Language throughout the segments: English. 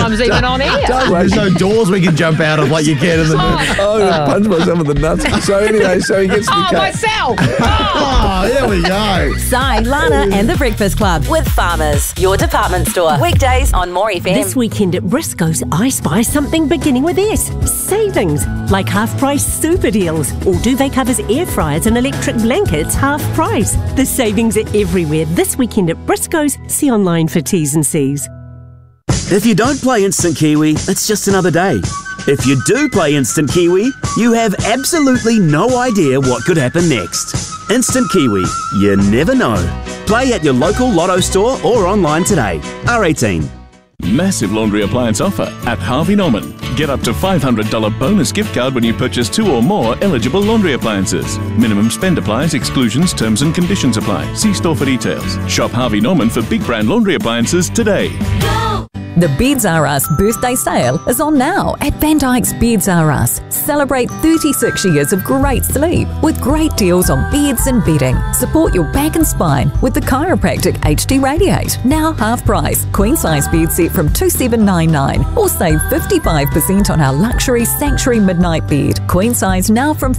sometimes even on air. There's no doors we can jump out of like you can in the Oh, I punch myself in the nuts. So anyway, so he gets to the car. Myself! Oh, there we go. Si, Lana and the Breakfast Club with Farmers, your department store. Weekdays on More FM. This weekend at Briscoe's, I spy something beginning with S. Savings, like half-price super deals. Or duvet covers, air fryers and electric blankets, half price. The savings are everywhere this weekend at Briscoe's. See online for T's and C's. If you don't play Instant Kiwi, it's just another day. If you do play Instant Kiwi, you have absolutely no idea what could happen next. Instant Kiwi, you never know. Play at your local Lotto store or online today. R18. Massive laundry appliance offer at Harvey Norman. Get up to $500 bonus gift card when you purchase 2 or more eligible laundry appliances. Minimum spend applies, exclusions, terms and conditions apply. See store for details. Shop Harvey Norman for big brand laundry appliances today. The Beds R Us birthday sale is on now at Van Dyke's Beds R Us. Celebrate 36 years of great sleep with great deals on beds and bedding. Support your back and spine with the Chiropractic HD Radiate. Now half price. Queen size bed set from $2,799 or save 55% on our luxury Sanctuary Midnight bed. Queen size now from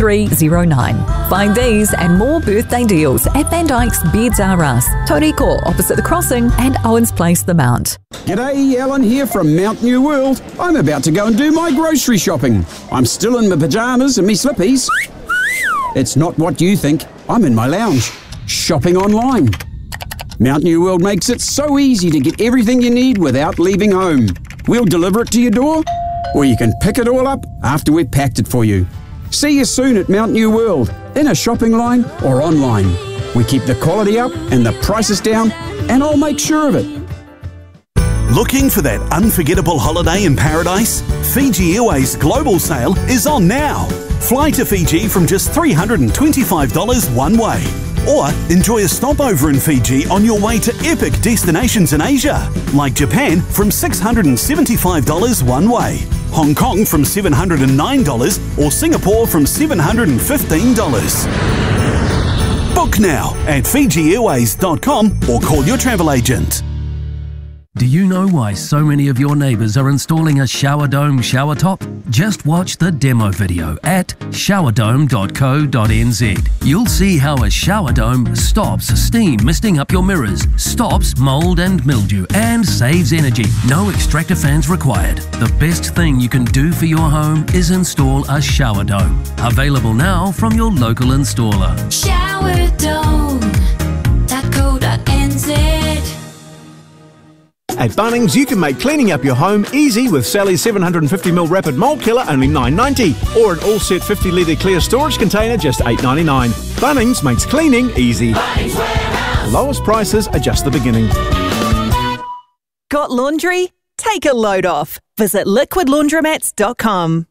$5,309. Find these and more birthday deals at Van Dyke's Beds R Us. Toriko opposite the crossing and Owens Place, the Mount. G'day, Alan here from Mount New World. I'm about to go and do my grocery shopping. I'm still in my pyjamas and me slippies. It's not what you think. I'm in my lounge, shopping online. Mount New World makes it so easy to get everything you need without leaving home. We'll deliver it to your door, or you can pick it all up after we've packed it for you. See you soon at Mount New World, in a shopping line or online. We keep the quality up and the prices down, and I'll make sure of it. Looking for that unforgettable holiday in paradise? Fiji Airways Global Sale is on now. Fly to Fiji from just $325 one way. Or enjoy a stopover in Fiji on your way to epic destinations in Asia, like Japan from $675 one way, Hong Kong from $709 or Singapore from $715. Book now at FijiAirways.com or call your travel agent. Do you know why so many of your neighbours are installing a shower dome shower top? Just watch the demo video at showerdome.co.nz. You'll see how a shower dome stops steam misting up your mirrors, stops mould and mildew, and saves energy. No extractor fans required. The best thing you can do for your home is install a shower dome. Available now from your local installer. Showerdome.co.nz. At Bunnings, you can make cleaning up your home easy with Sally's 750ml Rapid Mold Killer, only $9.90, or an all-set 50-litre clear storage container, just $8.99. Bunnings makes cleaning easy. Bunnings Warehouse. Lowest prices are just the beginning. Got laundry? Take a load off. Visit liquidlaundromats.com.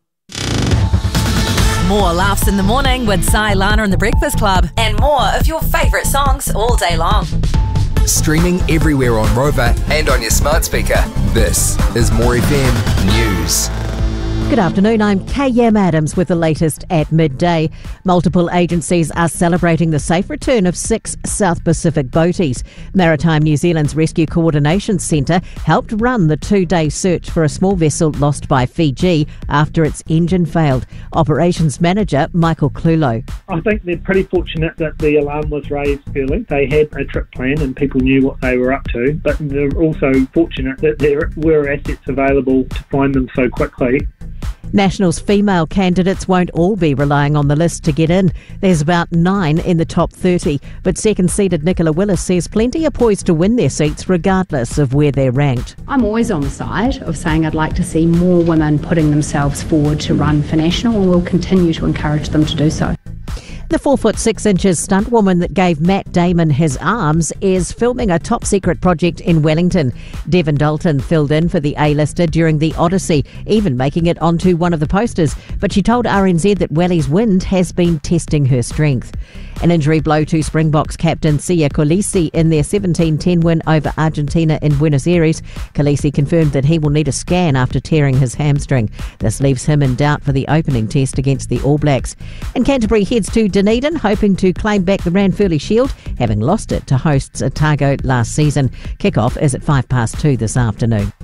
More laughs in the morning with Si, Lana and the Breakfast Club, and more of your favourite songs all day long. Streaming everywhere on Rover and on your smart speaker. This is More FM News. Good afternoon, I'm K.M. Adams with the latest at midday. Multiple agencies are celebrating the safe return of 6 South Pacific boaties. Maritime New Zealand's Rescue Coordination Centre helped run the 2-day search for a small vessel lost by Fiji after its engine failed. Operations Manager Michael Clulo. I think they're pretty fortunate that the alarm was raised early. They had a trip plan and people knew what they were up to, but they're also fortunate that there were assets available to find them so quickly. National's female candidates won't all be relying on the list to get in. There's about 9 in the top 30, but second-seeded Nicola Willis says plenty are poised to win their seats regardless of where they're ranked. I'm always on the side of saying I'd like to see more women putting themselves forward to run for National, and we'll continue to encourage them to do so. The 4'6" stunt woman that gave Matt Damon his arms is filming a top-secret project in Wellington. Devon Dalton filled in for the A-lister during the Odyssey, even making it onto one of the posters. But she told RNZ that Welly's Wind has been testing her strength. An injury blow to Springboks captain Siya Kolisi in their 17-10 win over Argentina in Buenos Aires. Kolisi confirmed that he will need a scan after tearing his hamstring. This leaves him in doubt for the opening test against the All Blacks. And Canterbury heads to Dunedin, hoping to claim back the Ranfurly Shield, having lost it to hosts Otago last season. Kick-off is at 2:05 this afternoon.